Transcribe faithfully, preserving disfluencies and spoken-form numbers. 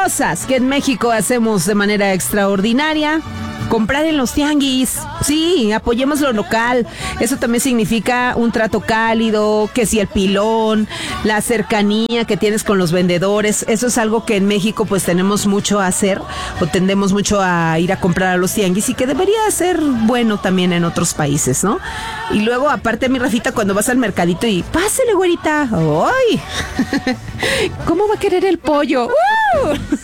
cosas que en México hacemos de manera extraordinaria. Comprar en los tianguis, sí, apoyemos lo local. Eso también significa un trato cálido, que si el pilón, la cercanía que tienes con los vendedores. Eso es algo que en México pues tenemos mucho a hacer, o tendemos mucho a ir a comprar a los tianguis, y que debería ser bueno también en otros países, ¿no? Y luego, aparte, mi Rafita, cuando vas al mercadito y pásale, güerita, ¡ay! ¿Cómo va a querer el pollo? ¡Uh!